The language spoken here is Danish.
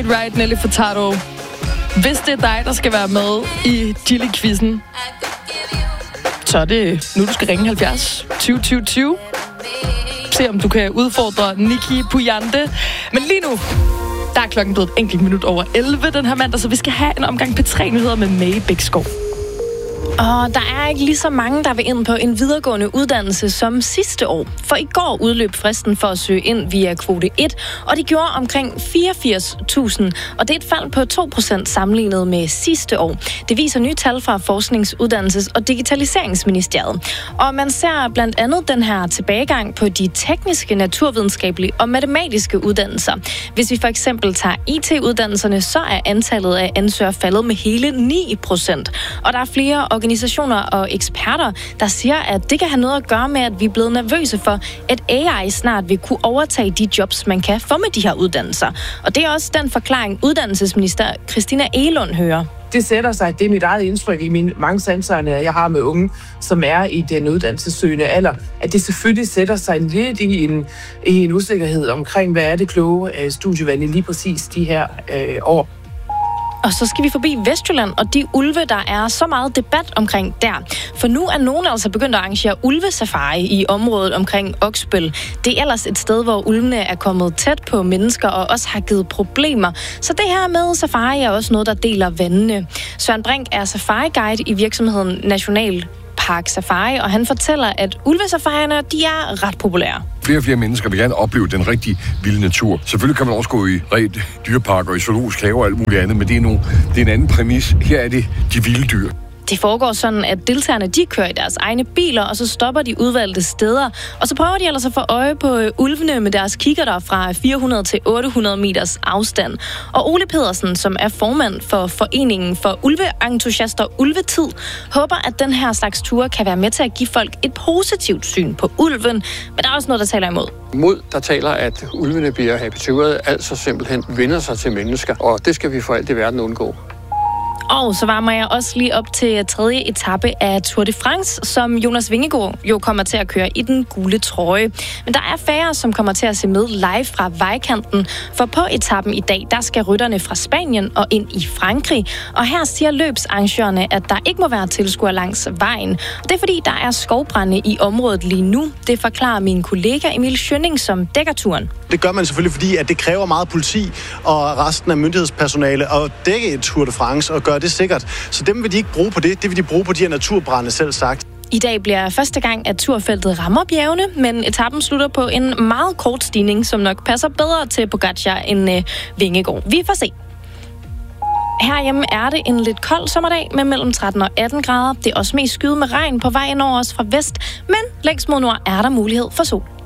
Right, Nelly Furtado. Hvis det er dig, der skal være med i Chili-quizzen, så er det nu, du skal ringe 70 20 20 20. Se, om du kan udfordre Nikki Pujante. Men lige nu, der er klokken blevet et enkelt minut over 11 den her mandag, så vi skal have en omgang P3-nyheder med Maie Bækskov. Og der er ikke lige så mange, der vil ind på en videregående uddannelse som sidste år. For i går udløb fristen for at søge ind via kvote 1, og det gjorde omkring 84.000. Og det er et fald på 2% sammenlignet med sidste år. Det viser nye tal fra Forsknings-, Uddannelses- og Digitaliseringsministeriet. Og man ser blandt andet den her tilbagegang på de tekniske, naturvidenskabelige og matematiske uddannelser. Hvis vi for eksempel tager IT-uddannelserne, så er antallet af ansøgere faldet med hele 9%. Og der er flere organisationer og eksperter, der siger, at det kan have noget at gøre med, at vi er blevet nervøse for, at AI snart vil kunne overtage de jobs, man kan få med de her uddannelser. Og det er også den forklaring, uddannelsesminister Christina Egelund hører. Det sætter sig, det er mit eget indtryk i mine mange samtaler, jeg har med unge, som er i den uddannelsessøgende alder, at det selvfølgelig sætter sig lidt i en usikkerhed omkring, hvad er det kloge studievalg i lige præcis de her år. Og så skal vi forbi Vestjylland og de ulve, der er så meget debat omkring der. For nu er nogen altså begyndt at arrangere ulvesafari i området omkring Oksbøl. Det er ellers et sted, hvor ulvene er kommet tæt på mennesker og også har givet problemer. Så det her med safari er også noget, der deler vandene. Søren Brink er safari-guide i virksomheden National Park Safari, og han fortæller, at ulvesafarierne, de er ret populære. Flere og flere mennesker vil gerne opleve den rigtig vilde natur. Selvfølgelig kan man også gå i ret dyreparker, i zoologisk have og alt muligt andet, men det er en anden præmis. Her er det de vilde dyr. Det foregår sådan, at deltagerne de kører i deres egne biler, og så stopper de udvalgte steder. Og så prøver de ellers at få øje på ulvene med deres kikkerter fra 400 til 800 meters afstand. Og Ole Pedersen, som er formand for Foreningen for Ulveentusiaster Ulvetid, håber, at den her slags ture kan være med til at give folk et positivt syn på ulven. Men der er også noget, der taler imod. Mod, der taler, at ulvene bliver habitueret, altså simpelthen vender sig til mennesker. Og det skal vi for alt i verden undgå. Og så varmer jeg også lige op til tredje etape af Tour de France, som Jonas Vingegaard jo kommer til at køre i den gule trøje. Men der er færre, som kommer til at se med live fra vejkanten, for på etappen i dag, der skal rytterne fra Spanien og ind i Frankrig. Og her siger løbsarrangørerne, at der ikke må være tilskuere langs vejen. Og det er fordi, der er skovbrande i området lige nu. Det forklarer min kollega Emil Schønning, som dækker turen. Det gør man selvfølgelig, fordi at det kræver meget politi og resten af myndighedspersonale at dække et Tour de France og gøre det sikkert. Så dem vil de ikke bruge på det. Det vil de bruge på de her naturbrande, selv sagt. I dag bliver første gang, at turfeltet rammer bjergene, men etappen slutter på en meget kort stigning, som nok passer bedre til Pogačar end Vingegaard. Vi får se. Herhjemme er det en lidt kold sommerdag med mellem 13 og 18 grader. Det er også mest skyet med regn på vej ind over os fra vest, men længst mod nord er der mulighed for sol.